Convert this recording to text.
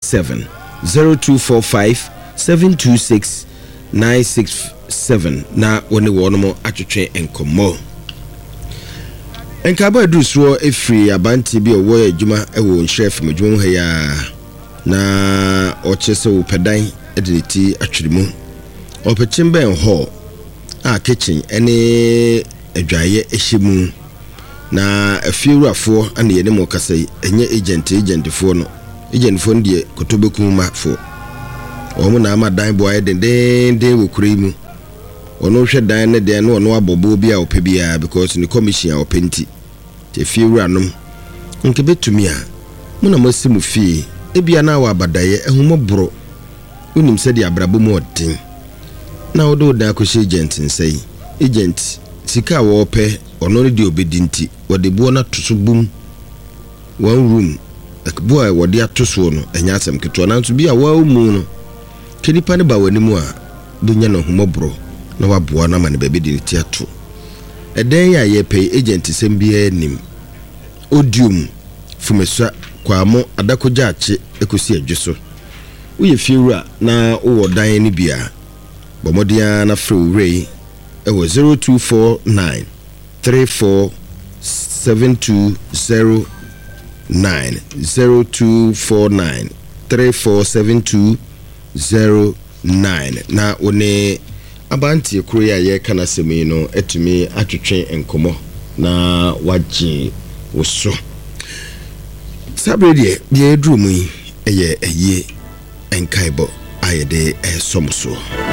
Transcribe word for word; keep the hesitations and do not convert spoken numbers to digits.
seven zero two four five seven two six nine six seven na woni wo no mo atwetwe enkomo enkaba dusuo efiri abanti bi owo adwuma ewo nhref medwum ha ya na ochese wo pedan ediniti atwirimu opechim ben ho a kitchen ene adwaye ehyemu na afiewurafo ane yene mo kasai enye agent agent fo no agent fo ndie kotobeku ma fo omo na amadan boy den den den wokure mu ono hwe dan ne den no ono abobo bi a opebia because ni commission a openti te fiewuranom nke betumi a muna masimu fie ebia na wa abadaye ehumo bro unim se di abrabo mu odin na odo dan ko agent nsai agent sika wo pe ono ne di obedinti wode buo na tosubum one room ekbo a wode atoso no enya asem keto na nso bi a wa mu no kenipa ne ba wani mu a dunya no humobro na waboa na ma ne bebe di tiato eden ya ye pay agent sem bia nim odium fumesa kwa mo adakoja ache ekosi adweso uye fiewura na uwo dan ni bia bomodia na free ray ewo zero two four nine three four seven two zero nine zero two four nine three four seven two zero nine na one abanti kuro ya ye kana semi no etumi atwetwe enkomo na waji woso sabrede de edrumu eye eye enkaibo ayede esomso